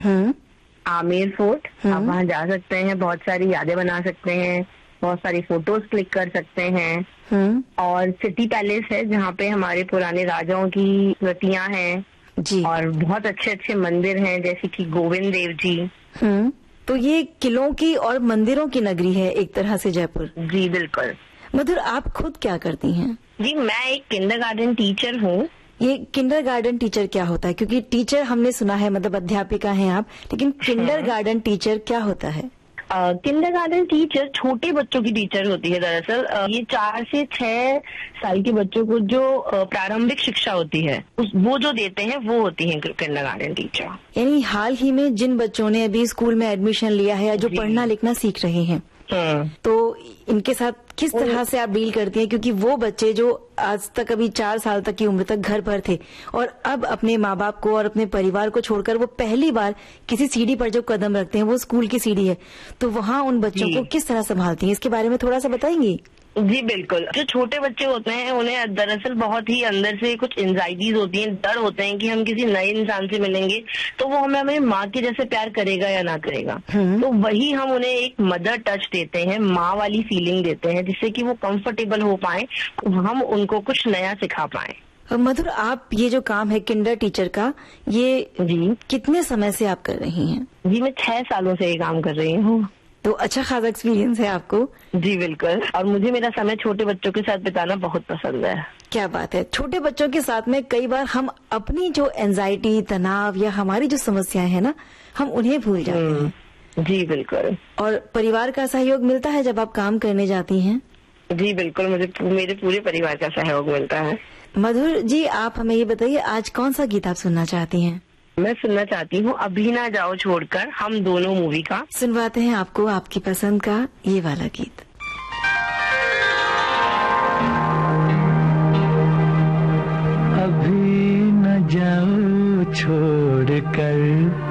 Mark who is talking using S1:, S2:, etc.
S1: Amer fort, आप वहाँ जा सकते हैं, बहुत सारी यादें बना सकते हैं, बहुत सारी फोटोज क्लिक कर सकते हैं। और सिटी पैलेस है जहाँ पे हमारे पुराने राजाओं की कृतियां हैं
S2: जी।
S1: और बहुत अच्छे अच्छे मंदिर हैं जैसे कि गोविंद देव जी।
S2: तो ये किलों की और मंदिरों की नगरी है एक तरह से जयपुर।
S1: जी बिल्कुल।
S2: मधुर, आप खुद क्या करती हैं?
S1: जी मैं एक किंडरगार्टन टीचर हूँ।
S2: ये किंडरगार्टन टीचर क्या होता है? क्योंकि टीचर हमने सुना है, मतलब अध्यापिका हैं आप, लेकिन किंडरगार्टन टीचर क्या होता है?
S1: किंडरगार्टन टीचर छोटे बच्चों की टीचर होती है। दरअसल ये 4 से 6 साल के बच्चों को जो प्रारंभिक शिक्षा होती है वो जो देते हैं वो होती है किंडरगार्टन टीचर।
S2: यानी हाल ही में जिन बच्चों ने अभी स्कूल में एडमिशन लिया है या जो पढ़ना लिखना सीख रहे हैं, तो इनके साथ किस तरह से आप डील करती हैं? क्योंकि वो बच्चे जो आज तक अभी 4 साल तक की उम्र तक घर पर थे और अब अपने माँ बाप को और अपने परिवार को छोड़कर वो पहली बार किसी सीढ़ी पर जब कदम रखते हैं, वो स्कूल की सीढ़ी है, तो वहाँ उन बच्चों को किस तरह संभालती हैं? इसके बारे में थोड़ा सा बताएंगी?
S1: जी बिल्कुल। जो छोटे बच्चे होते हैं उन्हें दरअसल बहुत ही अंदर से कुछ एंजाइटीज होती हैं, डर होते हैं कि हम किसी नए इंसान से मिलेंगे तो वो हमें हमारी माँ के जैसे प्यार करेगा या ना करेगा। तो वही हम उन्हें एक मदर टच देते हैं, माँ वाली फीलिंग देते हैं, जिससे कि वो कंफर्टेबल हो पाए, हम उनको कुछ नया सिखा पाए।
S2: मधुर, आप ये जो काम है किंडर टीचर का, ये
S1: जी
S2: कितने समय से आप कर रही हैं?
S1: जी मैं 6 सालों से ये काम कर रही हूँ।
S2: तो अच्छा खासा एक्सपीरियंस है आपको।
S1: जी बिल्कुल। और मुझे मेरा समय छोटे बच्चों के साथ बिताना बहुत पसंद है।
S2: क्या बात है। छोटे बच्चों के साथ में कई बार हम अपनी जो एंजाइटी, तनाव या हमारी जो समस्याएं हैं ना, हम उन्हें भूल जाते हैं।
S1: जी बिल्कुल।
S2: और परिवार का सहयोग मिलता है जब आप काम करने जाती हैं?
S1: जी बिल्कुल, मुझे मेरे पूरे परिवार का सहयोग मिलता है।
S2: मधुर जी, आप हमें ये बताइए, आज कौन सा गीत आप सुनना चाहती हैं?
S1: मैं सुनना चाहती हूँ अभी ना जाओ छोड़कर, हम दोनों मूवी का।
S2: सुनवाते हैं आपको आपकी पसंद का ये वाला गीत।
S3: अभी न जाओ छोड़कर